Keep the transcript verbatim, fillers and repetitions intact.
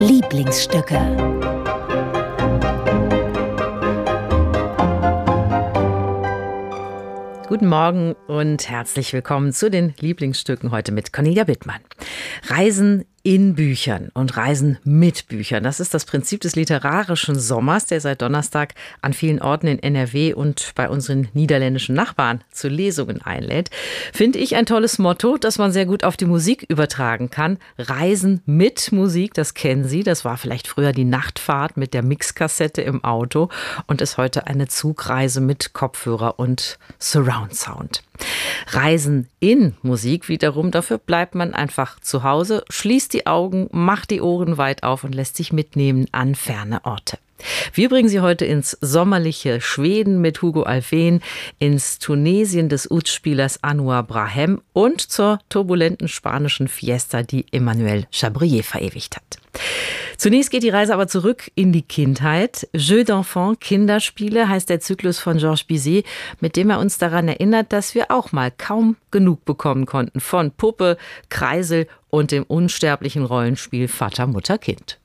Lieblingsstücke. Guten Morgen und herzlich willkommen zu den Lieblingsstücken heute mit Cornelia Bittmann. Reisen in Büchern und Reisen mit Büchern. Das ist das Prinzip des literarischen Sommers, der seit Donnerstag an vielen Orten in N R W und bei unseren niederländischen Nachbarn zu Lesungen einlädt. Finde ich ein tolles Motto, das man sehr gut auf die Musik übertragen kann. Reisen mit Musik, das kennen Sie. Das war vielleicht früher die Nachtfahrt mit der Mixkassette im Auto und ist heute eine Zugreise mit Kopfhörer und Surround Sound. Reisen in Musik wiederum, dafür bleibt man einfach zu Hause, schließt die Augen, macht die Ohren weit auf und lässt sich mitnehmen an ferne Orte. Wir bringen Sie heute ins sommerliche Schweden mit Hugo Alfvén, ins Tunesien des Oud-Spielers Anouar Brahem und zur turbulenten spanischen Fiesta, die Emmanuel Chabrier verewigt hat. Zunächst geht die Reise aber zurück in die Kindheit. Jeux d'enfants, Kinderspiele, heißt der Zyklus von Georges Bizet, mit dem er uns daran erinnert, dass wir auch mal kaum genug bekommen konnten von Puppe, Kreisel und dem unsterblichen Rollenspiel Vater, Mutter, Kind.